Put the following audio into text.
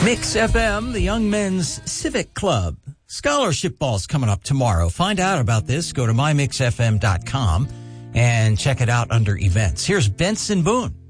Mix FM, the Young Men's Civic Club. Scholarship Ball's coming up tomorrow. Find out about this. Go to mymixfm.com and check it out under events. Here's Benson Boone.